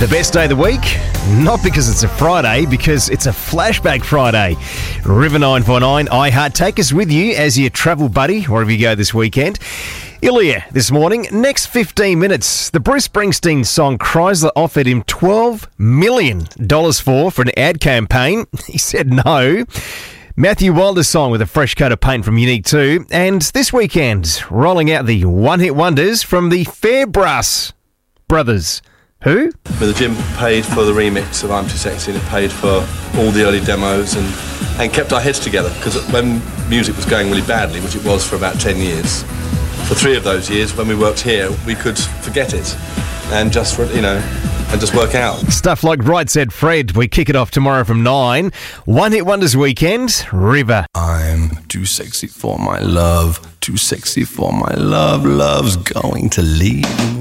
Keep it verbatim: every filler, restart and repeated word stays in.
The best day of the week? Not because it's a Friday, because it's a Flashback Friday. River nine four nine, iHeart, take us with you as your travel buddy, wherever you go this weekend. Ilya this morning, next fifteen minutes, the Bruce Springsteen song Chrysler offered him twelve million dollars for, for an ad campaign. He said no. Matthew Wilder's song with a fresh coat of paint from Unique two. And this weekend, rolling out the one-hit wonders from the Fairbrass brothers. Who? But the gym paid for the remix of I'm Too Sexy, and it paid for all the early demos and, and kept our heads together, because when music was going really badly, which it was for about ten years, for three of those years when we worked here, we could forget it and just, you know, and just work out. Stuff like Right Said Fred. We kick it off tomorrow from nine. One Hit Wonders weekend, River. I'm too sexy for my love, too sexy for my love, love's going to leave me.